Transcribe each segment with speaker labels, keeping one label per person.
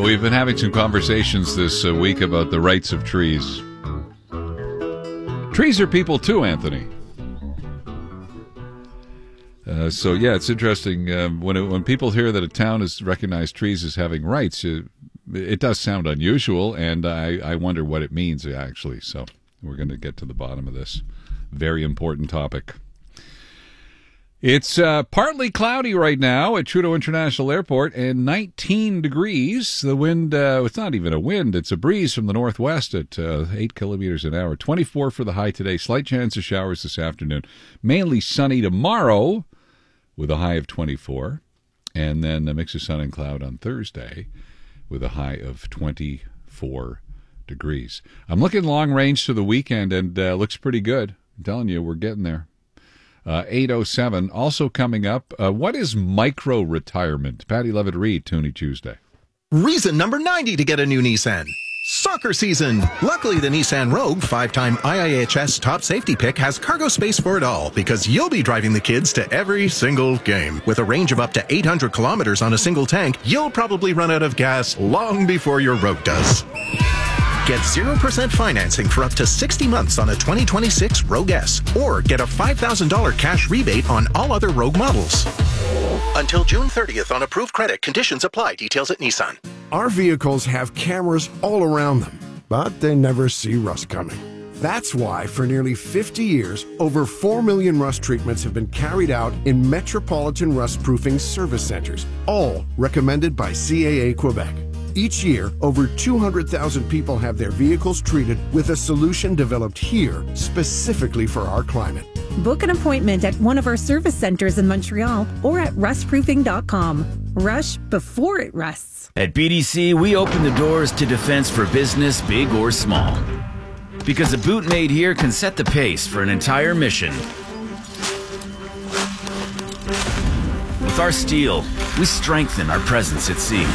Speaker 1: We've been having some conversations this week about the rights of trees. Trees are people too, Anthony. It's interesting. When people hear that a town has recognized trees as having rights, it does sound unusual, and I wonder what it means, actually. So we're going to get to the bottom of this very important topic. It's partly cloudy right now at Trudeau International Airport and 19 degrees. The wind, it's not even a wind, it's a breeze from the northwest at 8 kilometers an hour. 24 for the high today. Slight chance of showers this afternoon. Mainly sunny tomorrow with a high of 24. And then a mix of sun and cloud on Thursday with a high of 24 degrees. I'm looking long range to the weekend, and looks pretty good. I'm telling you, we're getting there. 8:07. Also coming up, what is micro-retirement? Patty Levitt-Reid, Toonie Tuesday.
Speaker 2: Reason number 90 to get a new Nissan. Soccer season. Luckily, the Nissan Rogue, 5-time IIHS top safety pick, has cargo space for it all, because you'll be driving the kids to every single game. With a range of up to 800 kilometers on a single tank, you'll probably run out of gas long before your Rogue does. Get 0% financing for up to 60 months on a 2026 Rogue S, or get a $5,000 cash rebate on all other Rogue models. Until June 30th on approved credit. Conditions apply. Details at Nissan.
Speaker 3: Our vehicles have cameras all around them, but they never see rust coming. That's why, for nearly 50 years, over 4 million rust treatments have been carried out in metropolitan rust-proofing service centers, all recommended by CAA Quebec. Each year, over 200,000 people have their vehicles treated with a solution developed here specifically for our climate.
Speaker 4: Book an appointment at one of our service centers in Montreal or at rustproofing.com. Rush before it rusts.
Speaker 5: At BDC, we open the doors to defense for business, big or small. Because a boot made here can set the pace for an entire mission. With our steel, we strengthen our presence at sea.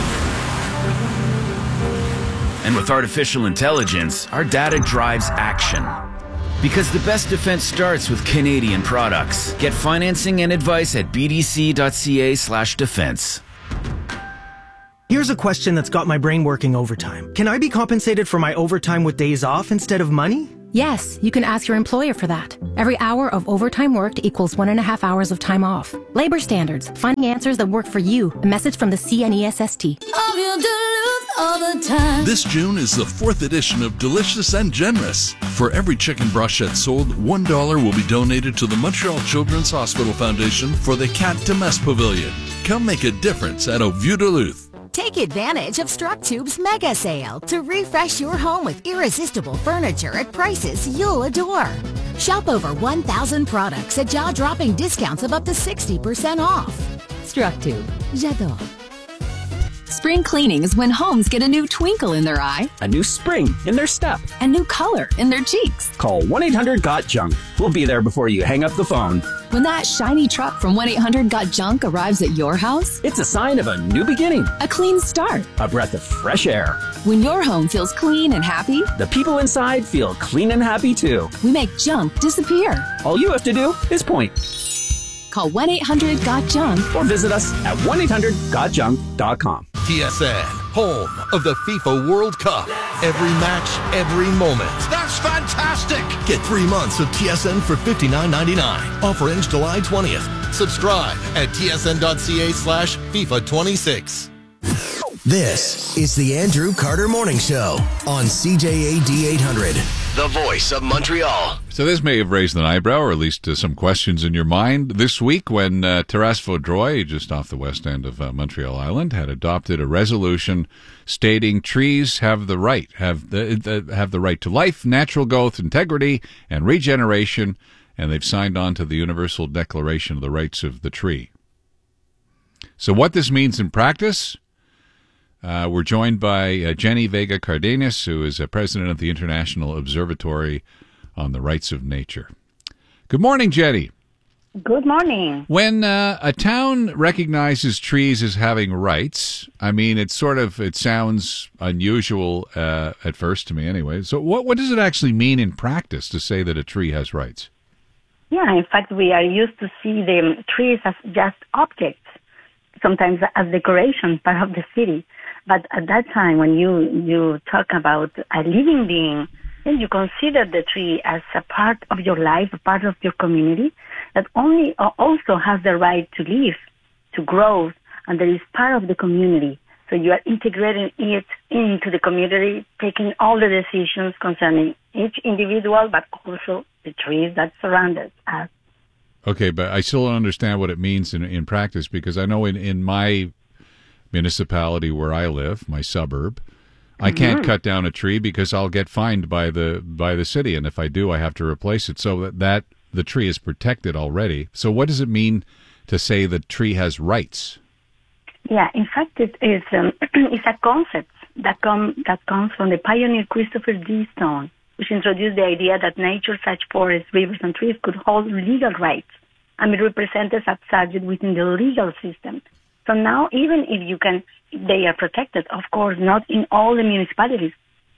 Speaker 5: And with artificial intelligence, our data drives action. Because the best defense starts with Canadian products. Get financing and advice at bdc.ca/defense.
Speaker 6: Here's a question that's got my brain working overtime. Can I be compensated for my overtime with days off instead of money?
Speaker 7: Yes, you can ask your employer for that. Every hour of overtime worked equals 1.5 hours of time off. Labor standards, finding answers that work for you. A message from the CNESST.
Speaker 8: This June is the 4th edition of Delicious and Generous. For every chicken brochette sold, $1 will be donated to the Montreal Children's Hospital Foundation for the Cat de Messe Pavilion. Come make a difference at Au Vieux Duluth.
Speaker 9: Take advantage of Structube's mega sale to refresh your home with irresistible furniture at prices you'll adore. Shop over 1,000 products at jaw-dropping discounts of up to 60% off. Structube. J'adore.
Speaker 10: Spring cleaning is when homes get a new twinkle in their eye,
Speaker 11: a new spring in their step,
Speaker 10: a new color in their cheeks.
Speaker 11: Call 1-800-GOT-JUNK. We'll be there before you hang up the phone.
Speaker 10: When that shiny truck from 1-800-GOT-JUNK arrives at your house,
Speaker 11: it's a sign of a new beginning,
Speaker 10: a clean start,
Speaker 11: a breath of fresh air.
Speaker 10: When your home feels clean and happy,
Speaker 11: the people inside feel clean and happy too.
Speaker 10: We make junk disappear.
Speaker 11: All you have to do is point.
Speaker 10: Call 1-800-GOT-JUNK
Speaker 11: or visit us at 1-800-GOTJUNK.com.
Speaker 2: TSN, home of the FIFA World Cup. Every match, every moment.
Speaker 12: That's fantastic!
Speaker 2: Get 3 months of TSN for $59.99. Offer ends July 20th. Subscribe at tsn.ca/FIFA26.
Speaker 13: This is the Andrew Carter Morning Show on CJAD 800, the voice of Montreal.
Speaker 1: So this may have raised an eyebrow, or at least some questions in your mind this week when Terrasse Vaudreuil, just off the west end of Montreal Island, had adopted a resolution stating trees have the right to life, natural growth, integrity, and regeneration, and they've signed on to the Universal Declaration of the Rights of the Tree. So what this means in practice? We're joined by Jenny Vega Cardenas, who is president of the International Observatory on the Rights of Nature. Good morning, Jenny.
Speaker 14: Good morning.
Speaker 1: When a town recognizes trees as having rights, I mean, it sounds unusual at first to me anyway. So what does it actually mean in practice to say that a tree has rights?
Speaker 14: Yeah, in fact, we are used to see the trees as just objects, sometimes as decoration, part of the city. But at that time, when you talk about a living being, then you consider the tree as a part of your life, a part of your community, that only also has the right to live, to grow, and that is part of the community. So you are integrating it into the community, taking all the decisions concerning each individual, but also the trees that surround us.
Speaker 1: Okay, but I still don't understand what it means in practice, because I know in my municipality where I live, my suburb, I can't cut down a tree because I'll get fined by the city, and if I do, I have to replace it. So that the tree is protected already. So what does it mean to say the tree has rights?
Speaker 14: Yeah, in fact, it is it's a concept that comes from the pioneer Christopher D. Stone, which introduced the idea that nature, such forests, rivers, and trees could hold legal rights and be represented as subject within the legal system. So now, even if they are protected, of course, not in all the municipalities,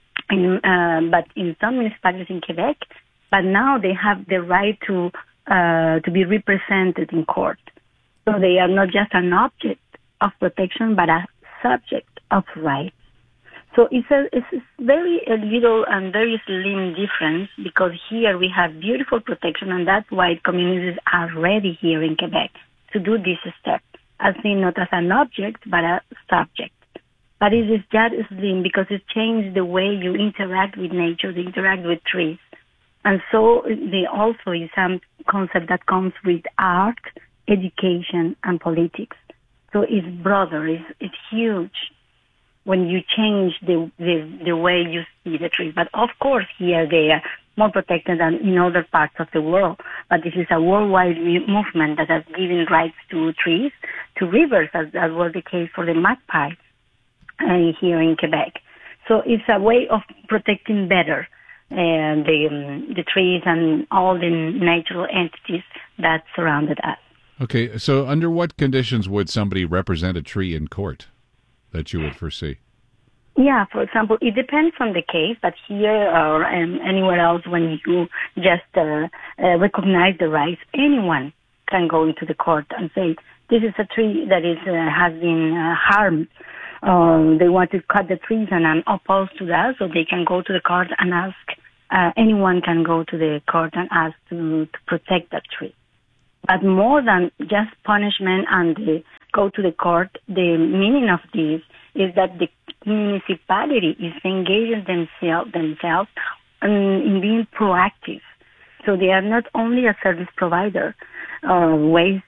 Speaker 14: but in some municipalities in Quebec. But now they have the right to be represented in court. So they are not just an object of protection, but a subject of rights. So it's very little and very slim difference, because here we have beautiful protection, and that's why communities are ready here in Quebec to do this step, as seen not as an object, but a subject. But it is just slim because it changed the way you interact with nature, you interact with trees. And so there also is some concept that comes with art, education, and politics. So it's broader, it's huge when you change the way you see the trees. But of course, here they are more protected than in other parts of the world. But this is a worldwide movement that has given rights to trees, to rivers, as was the case for the magpie here in Quebec. So it's a way of protecting better the trees and all the natural entities that surrounded us.
Speaker 1: Okay, so under what conditions would somebody represent a tree in court that you would foresee?
Speaker 14: Yeah, for example, it depends on the case, but here or anywhere else, when you just recognize the rights, anyone can go into the court and say, this is a tree that has been harmed. They want to cut the trees, and I'm opposed to that, so they can go to the court and ask, anyone can go to the court and ask to protect that tree. But more than just punishment and go to the court, the meaning of this is that the municipality is engaging themselves in being proactive. So they are not only a service provider, waste,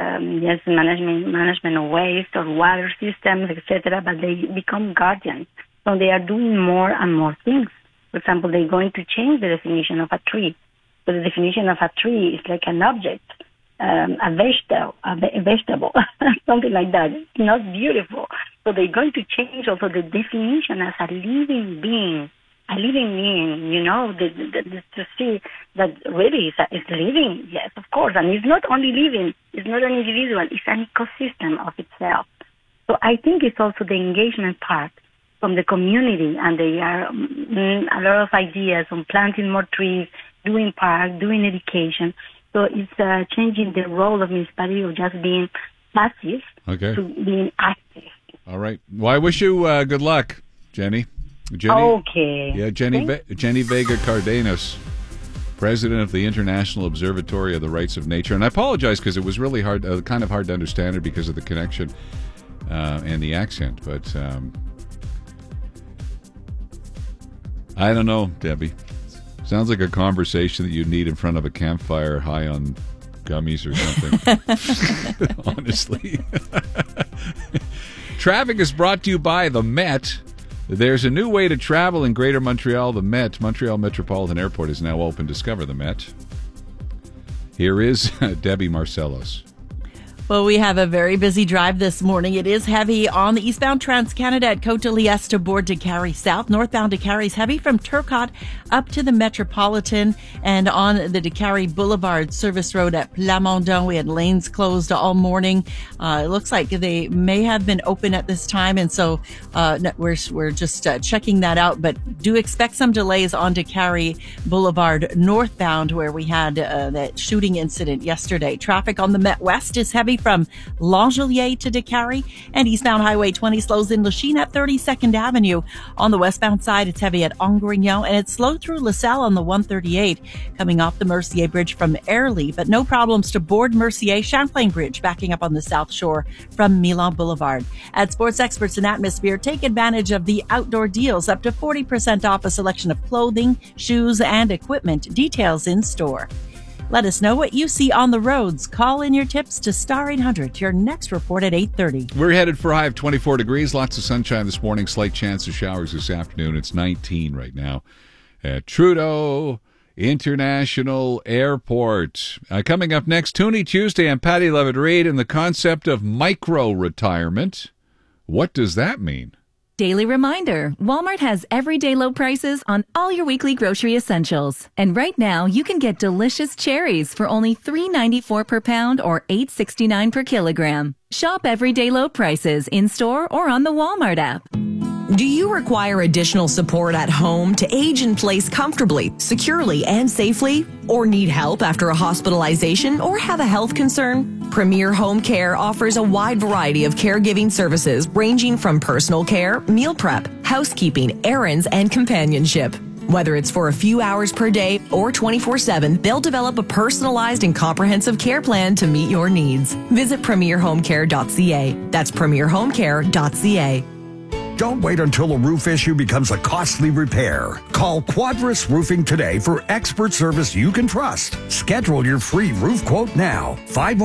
Speaker 14: management of waste or water systems, etc., but they become guardians. So they are doing more and more things. For example, they're going to change the definition of a tree. So the definition of a tree is like an object. A vegetable, something like that. It's not beautiful. So they're going to change also the definition as a living being. To see that really is living, yes, of course. And it's not only living, it's not an individual, it's an ecosystem of itself. So I think it's also the engagement part from the community, and there are a lot of ideas on planting more trees, doing parks, doing education. So it's changing the role of municipality of just being passive to being active.
Speaker 1: All right. Well, I wish you good luck, Jenny.
Speaker 14: Okay.
Speaker 1: Yeah, Jenny Vega Cardenas, president of the International Observatory of the Rights of Nature. And I apologize because it was really hard, kind of hard to understand her because of the connection and the accent. But I don't know, Debbie. Sounds like a conversation that you need in front of a campfire high on gummies or something. Honestly. Traffic is brought to you by the Met. There's a new way to travel in Greater Montreal. The Met, Montreal Metropolitan Airport, is now open. Discover the Met. Here is Debbie Marcellos.
Speaker 12: Well, we have a very busy drive this morning. It is heavy on the eastbound Trans-Canada at Côte de Liesse to Bourg de Carry South. Northbound de Carry is heavy from Turcotte up to the Metropolitan, and on the de Carry Boulevard service road at Plamondon, we had lanes closed all morning. It looks like they may have been open at this time, and so we're just checking that out. But do expect some delays on de Carry Boulevard northbound, where we had that shooting incident yesterday. Traffic on the Met West is heavy from Langelier to DeCarry, and eastbound Highway 20 slows in Lachine at 32nd Avenue. On the westbound side, it's heavy at Angrignon, and it's slow through LaSalle on the 138, coming off the Mercier Bridge from Airlie, but no problems to board Mercier Champlain Bridge, backing up on the South Shore from Milan Boulevard. At Sports Experts in Atmosphere, take advantage of the outdoor deals, up to 40% off a selection of clothing, shoes, and equipment. Details in store. Let us know what you see on the roads. Call in your tips to Star 800. Your next report at 8:30.
Speaker 1: We're headed for a high of 24 degrees. Lots of sunshine this morning. Slight chance of showers this afternoon. It's 19 right now at Trudeau International Airport. Coming up next, Toonie Tuesday and Patty Levitt-Reid and the concept of micro-retirement. What does that mean?
Speaker 15: Daily reminder, Walmart has everyday low prices on all your weekly grocery essentials. And right now, you can get delicious cherries for only $3.94 per pound or $8.69 per kilogram. Shop everyday low prices in-store or on the Walmart app.
Speaker 16: Do you require additional support at home to age in place comfortably, securely, and safely? Or need help after a hospitalization or have a health concern? Premier Home Care offers a wide variety of caregiving services ranging from personal care, meal prep, housekeeping, errands, and companionship. Whether it's for a few hours per day or 24/7, they'll develop a personalized and comprehensive care plan to meet your needs. Visit premierhomecare.ca. That's premierhomecare.ca.
Speaker 17: Don't wait until a roof issue becomes a costly repair. Call Quadris Roofing today for expert service you can trust. Schedule your free roof quote now.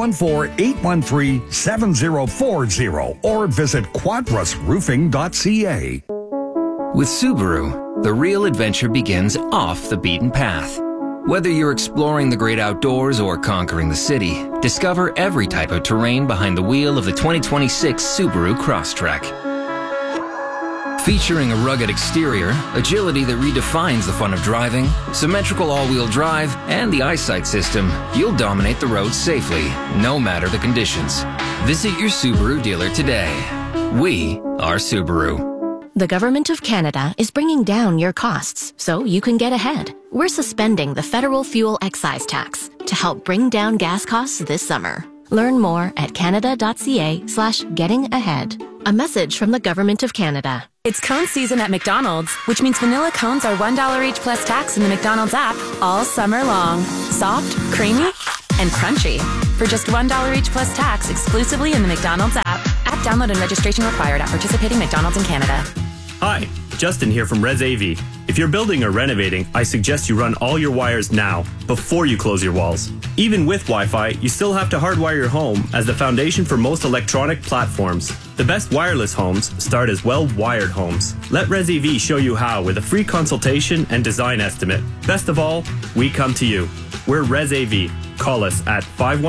Speaker 17: 514-813-7040 or visit quadrisroofing.ca.
Speaker 18: With Subaru, the real adventure begins off the beaten path. Whether you're exploring the great outdoors or conquering the city, discover every type of terrain behind the wheel of the 2026 Subaru Crosstrek. Featuring a rugged exterior, agility that redefines the fun of driving, symmetrical all-wheel drive, and the eyesight system, you'll dominate the road safely, no matter the conditions. Visit your Subaru dealer today. We are Subaru.
Speaker 7: The Government of Canada is bringing down your costs so you can get ahead. We're suspending the federal fuel excise tax to help bring down gas costs this summer. Learn more at canada.ca/gettingahead. A message from the Government of Canada.
Speaker 19: It's cone season at McDonald's, which means vanilla cones are $1 each plus tax in the McDonald's app all summer long. Soft, creamy, and crunchy. For just $1 each plus tax exclusively in the McDonald's app. App download and registration required at participating McDonald's in Canada.
Speaker 20: Hi, Justin here from Res AV. If you're building or renovating, I suggest you run all your wires now, before you close your walls. Even with Wi-Fi, you still have to hardwire your home as the foundation for most electronic platforms. The best wireless homes start as well-wired homes. Let Res AV show you how with a free consultation and design estimate. Best of all, we come to you. We're Res AV. Call us at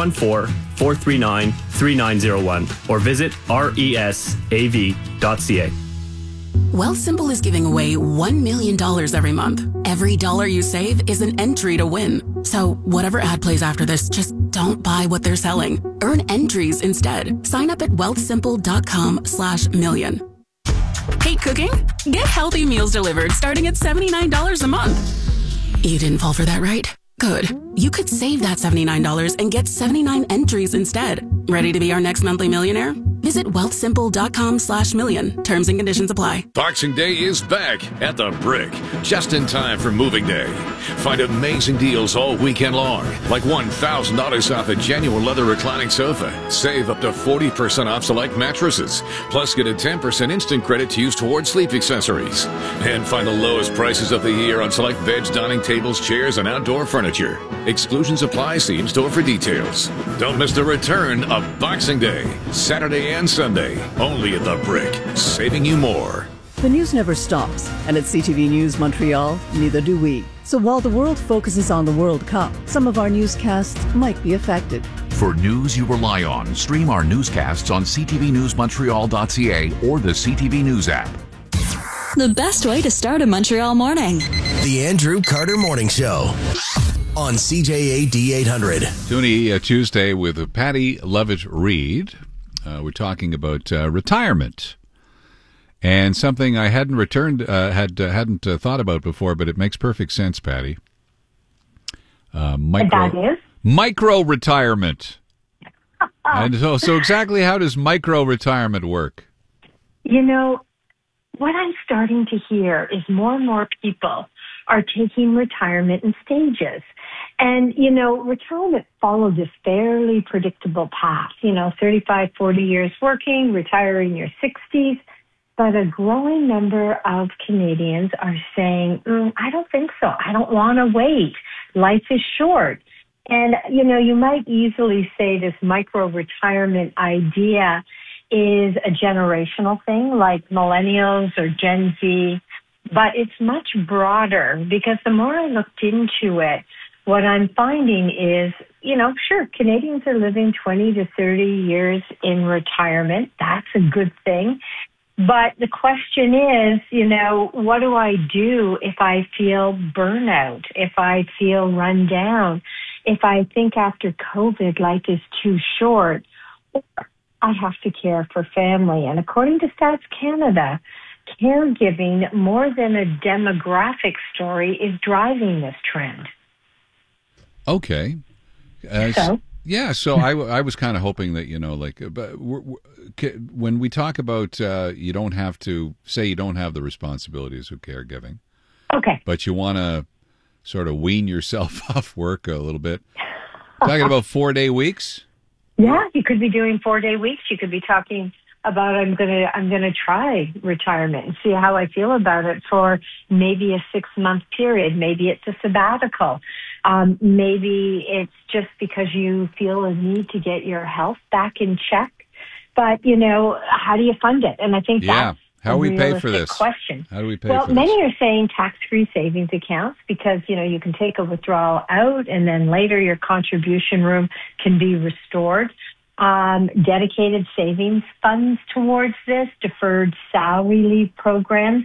Speaker 20: 514-439-3901 or visit resav.ca.
Speaker 21: Wealthsimple is giving away $1 million every month. Every dollar you save is an entry to win. So whatever ad plays after this, just don't buy what they're selling. Earn entries instead. Sign up at wealthsimple.com/million. Hate cooking? Get healthy meals delivered starting at $79 a month. You didn't fall for that, right? Good. You could save that $79 and get 79 entries instead. Ready to be our next monthly millionaire? Visit wealthsimple.com/million. Terms and conditions apply.
Speaker 22: Boxing Day is back at the Brick, just in time for moving day. Find amazing deals all weekend long, like $1,000 off a genuine leather reclining sofa. Save up to 40% off select mattresses. Plus, get a 10% instant credit to use towards sleep accessories. And find the lowest prices of the year on select beds, dining tables, chairs, and outdoor furniture. Exclusions apply. See in-store for details. Don't miss the return of Boxing Day, Saturday and Sunday, only at the Brick, saving you more.
Speaker 23: The news never stops, and at CTV News Montreal, neither do we. So while the world focuses on the World Cup, some of our newscasts might be affected.
Speaker 24: For news you rely on, stream our newscasts on ctvnewsmontreal.ca or the CTV News app.
Speaker 10: The best way to start a Montreal morning.
Speaker 13: The Andrew Carter Morning Show on CJAD 800.
Speaker 1: Toonie Tuesday with Patty Levitt-Reid. We're talking about retirement, and something I hadn't hadn't thought about before, but it makes perfect sense, Patty. Micro retirement. And so exactly how does micro-retirement work?
Speaker 3: You know, what I'm starting to hear is more and more people are taking retirement in stages. And, you know, retirement follows this fairly predictable path, 35, 40 years working, retiring in your 60s. But a growing number of Canadians are saying, I don't think so. I don't want to wait. Life is short. And, you might easily say this micro-retirement idea is a generational thing like millennials or Gen Z, but it's much broader because the more I looked into it, what I'm finding is, sure, Canadians are living 20 to 30 years in retirement. That's a good thing. But the question is, what do I do if I feel burnout, if I feel run down, if I think after COVID life is too short, or I have to care for family? And according to Stats Canada, caregiving more than a demographic story is driving this trend.
Speaker 1: Okay. So I was kind of hoping that, but when we talk about you don't have the responsibilities of caregiving.
Speaker 3: Okay.
Speaker 1: But you want to sort of wean yourself off work a little bit. Talking about 4-day weeks?
Speaker 3: Yeah, you could be doing 4-day weeks. You could be talking about I'm gonna try retirement and see how I feel about it for maybe a 6-month period. Maybe it's a sabbatical. Maybe it's just because you feel a need to get your health back in check. But how do you fund it? And I think that's
Speaker 1: how we pay for this
Speaker 3: question.
Speaker 1: How do we pay
Speaker 3: for
Speaker 1: this? Well,
Speaker 3: many are saying tax-free savings accounts because you can take a withdrawal out and then later your contribution room can be restored. Dedicated savings funds towards this, deferred salary leave programs,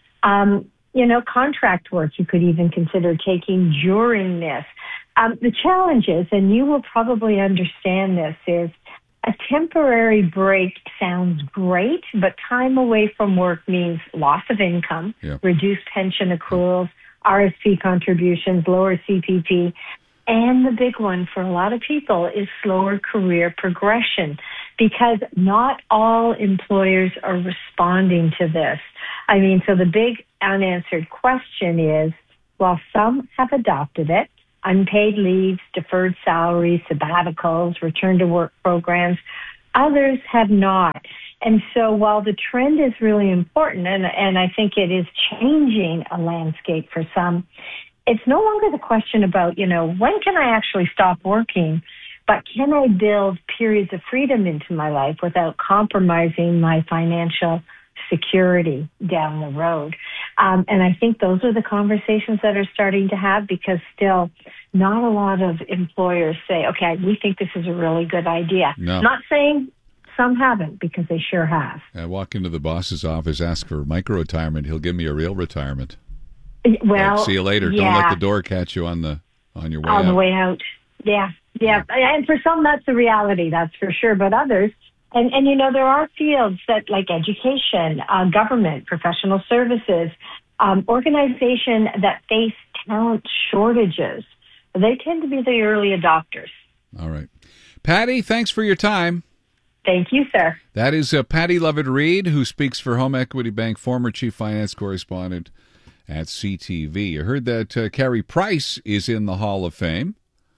Speaker 3: contract work you could even consider taking during this. The challenge is, and you will probably understand this, is a temporary break sounds great, but time away from work means loss of income, reduced pension accruals, RSP contributions, lower CPP. And the big one for a lot of people is slower career progression because not all employers are responding to this. So the big unanswered question is, while some have adopted it, unpaid leaves, deferred salaries, sabbaticals, return to work programs, others have not. And so while the trend is really important, and I think it is changing a landscape for some, it's no longer the question about, when can I actually stop working, but can I build periods of freedom into my life without compromising my financial security down the road? And I think those are the conversations that are starting to have because still not a lot of employers say, okay, we think this is a really good idea.
Speaker 1: No.
Speaker 3: Not saying some haven't because they sure have.
Speaker 1: I walk into the boss's office, ask for micro-retirement. He'll give me a real retirement.
Speaker 3: Well,
Speaker 1: see you later.
Speaker 3: Yeah.
Speaker 1: Don't let the door catch you on your way out.
Speaker 3: On the way out. Yeah. And for some, that's the reality, that's for sure. But others, and there are fields that like education, government, professional services, organization that face talent shortages. They tend to be the early adopters.
Speaker 1: All right. Patty, thanks for your time.
Speaker 3: Thank you, sir.
Speaker 1: That is Patty Lovett-Reed, who speaks for Home Equity Bank, former chief finance correspondent at CTV. You heard that Carey Price is in the Hall of Fame.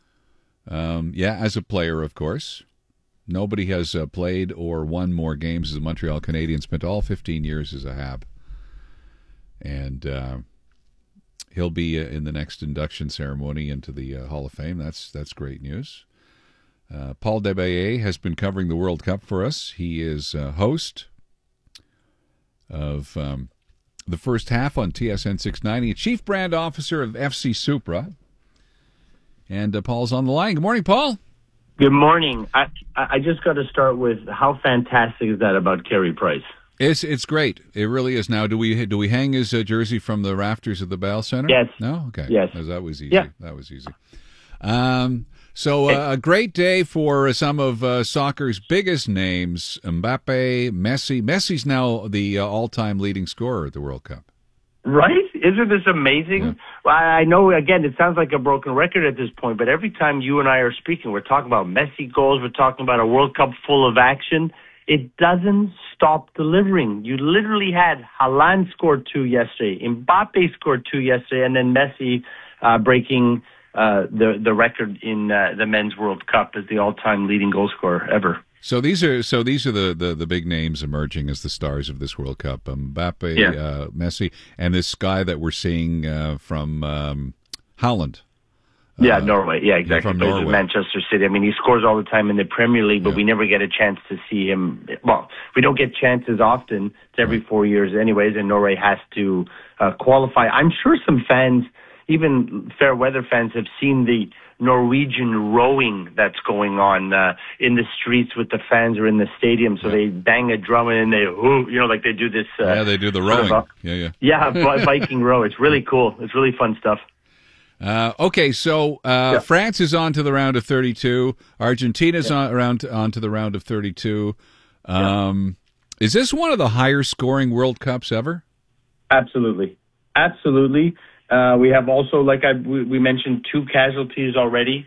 Speaker 1: As a player, of course. Nobody has played or won more games as a Montreal Canadian, spent all 15 years as a Hab. And he'll be in the next induction ceremony into the Hall of Fame. That's great news. Paul Debayer has been covering the World Cup for us. He is host of the first half on TSN 690, Chief Brand Officer of FC Supra. And Paul's on the line. Good morning, Paul.
Speaker 4: Good morning. I just got to start with how fantastic is that about Carey Price?
Speaker 1: It's great. It really is. Now, do we hang his jersey from the rafters of the Bell Center?
Speaker 4: Yes.
Speaker 1: No? Okay.
Speaker 4: Yes.
Speaker 1: That was easy.
Speaker 4: Yeah.
Speaker 1: That was easy. So a great day for some of soccer's biggest names, Mbappe, Messi. Messi's now the all-time leading scorer at the World Cup.
Speaker 4: Right? Isn't this amazing?
Speaker 1: Yeah.
Speaker 4: Well, I know, again, it sounds like a broken record at this point, but every time you and I are speaking, we're talking about Messi goals, we're talking about a World Cup full of action. It doesn't stop delivering. You literally had Haaland scored 2 yesterday, Mbappe scored 2 yesterday, and then Messi breaking the record in the Men's World Cup as the all-time leading goal scorer ever.
Speaker 1: So these are the big names emerging as the stars of this World Cup. Mbappe, Messi, and this guy that we're seeing from Haaland.
Speaker 4: Yeah, Norway. Yeah, exactly.
Speaker 1: From Norway.
Speaker 4: Manchester City. I mean, he scores all the time in the Premier League, but we never get a chance to see him. Well, we don't get chances often. It's every 4 years anyways, and Norway has to qualify. I'm sure some fans, even fair weather fans, have seen the Norwegian rowing that's going on in the streets with the fans or in the stadium. So they bang a drum and they, like they do this.
Speaker 1: They do the rowing.
Speaker 4: Viking row. It's really cool. It's really fun stuff.
Speaker 1: Okay, so France is on to the round of 32. Argentina's on to the round of 32. Is this one of the higher scoring World Cups ever?
Speaker 4: Absolutely. We have also, we mentioned, 2 casualties already.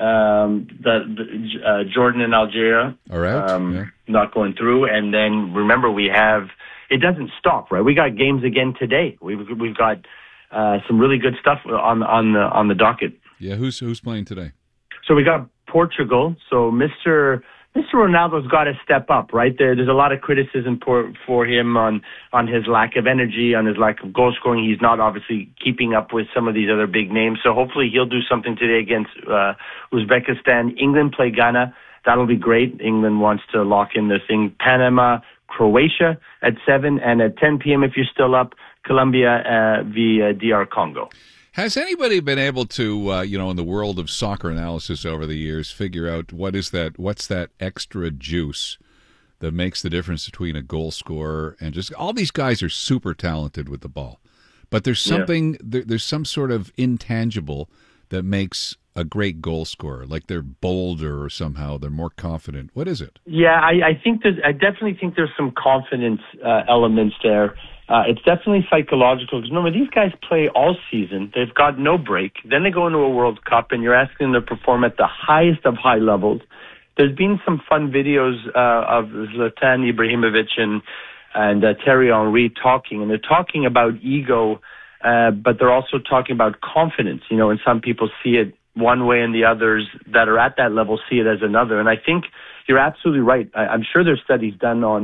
Speaker 4: The Jordan and Algeria not going through, and then remember it doesn't stop, right? We got games again today. We've got some really good stuff on the docket.
Speaker 1: Yeah, who's playing today?
Speaker 4: So we got Portugal. So Mr. Ronaldo's got to step up, right? There's a lot of criticism for him on his lack of energy, on his lack of goal scoring. He's not obviously keeping up with some of these other big names. So hopefully he'll do something today against Uzbekistan. England play Ghana. That'll be great. England wants to lock in the thing. Panama, Croatia at 7, and at 10 p.m. if you're still up, Colombia via DR Congo.
Speaker 1: Has anybody been able to, in the world of soccer analysis over the years, figure out what's that extra juice that makes the difference between a goal scorer and just all these guys are super talented with the ball, but there's something there's some sort of intangible that makes a great goal scorer, like they're bolder or somehow they're more confident. What is it?
Speaker 4: Yeah, I definitely think there's some confidence elements there. It's definitely psychological because remember, these guys play all season. They've got no break. Then they go into a World Cup and you're asking them to perform at the highest of high levels. There's been some fun videos of Zlatan Ibrahimovic and Thierry Henry talking, and they're talking about ego, but they're also talking about confidence, and some people see it one way and the others that are at that level see it as another. And I think you're absolutely right. I'm sure there's studies done on